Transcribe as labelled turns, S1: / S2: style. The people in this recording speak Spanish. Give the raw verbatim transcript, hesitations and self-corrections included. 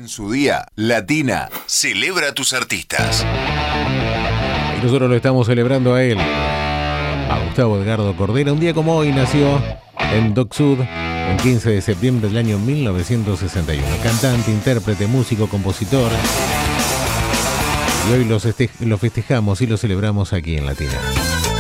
S1: En su día, Latina celebra a tus artistas.
S2: Y nosotros lo estamos celebrando a él, a Gustavo Edgardo Cordera. Un día como hoy nació en Dock Sud, un quince de septiembre del año mil novecientos sesenta y uno. Cantante, intérprete, músico, compositor. Y hoy los este- lo festejamos y lo celebramos aquí en Latina.